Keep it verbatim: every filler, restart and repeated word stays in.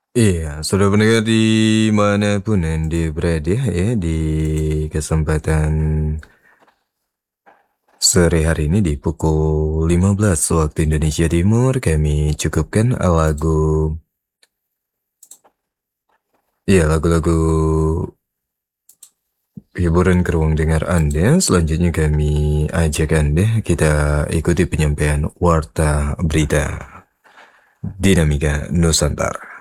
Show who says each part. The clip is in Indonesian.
Speaker 1: Iya, sudah pendengar dimanapun Anda berada ya, di kesempatan sore hari ini di pukul lima belas waktu Indonesia Timur, kami cukupkan lagu, ya lagu-lagu hiburan ke ruang dengar Anda. Selanjutnya kami ajak Anda, kita ikuti penyampaian Warta Berita Dinamika Nusantara.